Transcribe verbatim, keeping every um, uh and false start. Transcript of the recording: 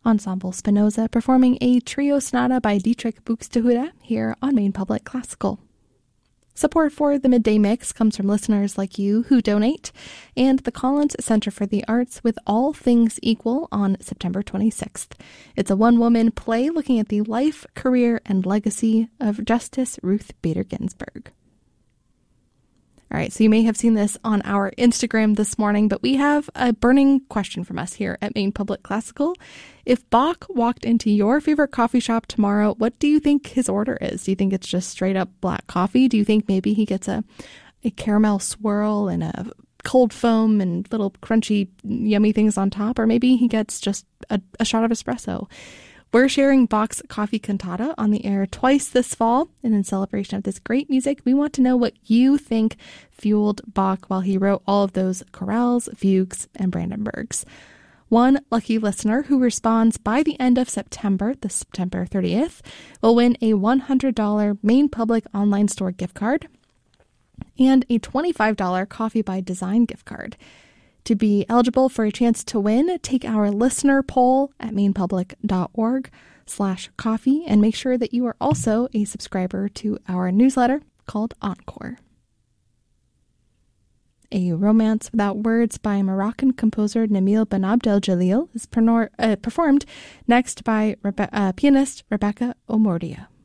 Ensemble Spinoza performing a trio sonata by Dietrich Buxtehude here on Maine Public Classical. Support for the Midday Mix comes from listeners like you who donate, and the Collins Center for the Arts with All Things Equal on September twenty-sixth. It's a one-woman play looking at the life, career, and legacy of Justice Ruth Bader Ginsburg. All right, so you may have seen this on our Instagram this morning, but we have a burning question from us here at Maine Public Classical. If Bach walked into your favorite coffee shop tomorrow, what do you think his order is? Do you think it's just straight up black coffee? Do you think maybe he gets a, a caramel swirl and a cold foam and little crunchy, yummy things on top? Or maybe he gets just a, a shot of espresso? We're sharing Bach's Coffee Cantata on the air twice this fall, and in celebration of this great music, we want to know what you think fueled Bach while he wrote all of those chorales, fugues, and Brandenburgs. One lucky listener who responds by the end of September, the September thirtieth, will win a one hundred dollars Maine Public online store gift card and a twenty-five dollars Coffee by Design gift card. To be eligible for a chance to win, take our listener poll at mainpublic.org slash coffee and make sure that you are also a subscriber to our newsletter called Encore. A Romance Without Words by Moroccan composer Nabil Benabdel Jalil is uh, performed next by Rebe- uh, pianist Rebecca Omordia.